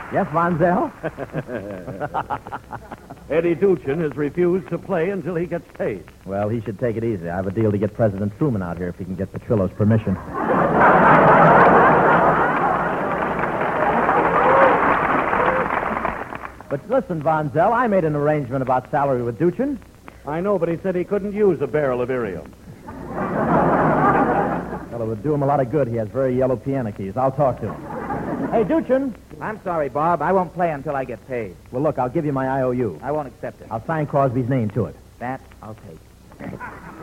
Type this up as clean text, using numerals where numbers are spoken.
Yes, Von Zell? Eddie Duchin has refused to play until he gets paid. Well, he should take it easy. I have a deal to get President Truman out here if he can get Petrillo's permission. But listen, Von Zell, I made an arrangement about salary with Duchin. I know, but he said he couldn't use a barrel of Irium. Well, it would do him a lot of good. He has very yellow piano keys. I'll talk to him. Hey, Duchin. I'm sorry, Bob. I won't play until I get paid. Well, look, I'll give you my IOU. I won't accept it. I'll sign Crosby's name to it. That I'll take.